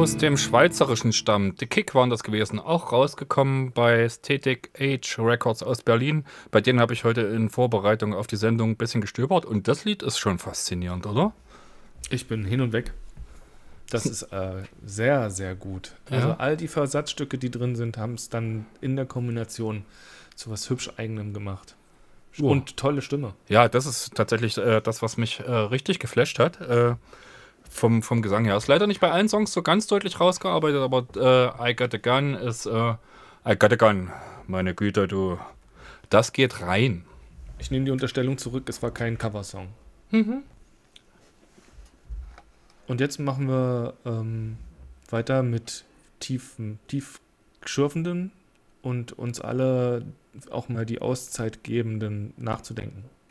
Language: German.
aus dem Schweizerischen stammt. Die Kick waren das gewesen, auch rausgekommen bei Static Age Records aus Berlin. Bei denen habe ich heute in Vorbereitung auf die Sendung ein bisschen gestöbert und das Lied ist schon faszinierend, oder? Ich bin hin und weg. Das ist sehr, sehr gut. Also Ja. all die Versatzstücke, die drin sind, haben es dann in der Kombination zu was hübsch Eigenem gemacht. Oh. Und tolle Stimme. Ja, das ist tatsächlich das, was mich richtig geflasht hat. Vom Gesang her. Ist leider nicht bei allen Songs so ganz deutlich rausgearbeitet, aber I Got a Gun ist I Got a Gun. Meine Güte, du. Das geht rein. Ich nehme die Unterstellung zurück, es war kein Coversong. Mhm. Und jetzt machen wir weiter mit tief schürfenden und uns alle auch mal die Auszeit gebenden nachzudenken.